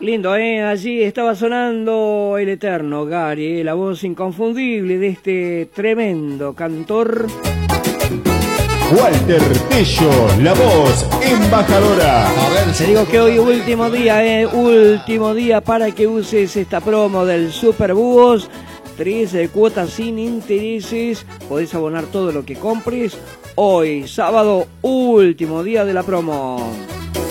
Lindo, allí estaba sonando el eterno Gary, la voz inconfundible de este tremendo cantor. Walter Tello, la voz embajadora. Te digo que hoy último día para que uses esta promo del Super Búhos. 13 cuotas sin intereses, podés abonar todo lo que compres. Hoy, sábado, último día de la promo.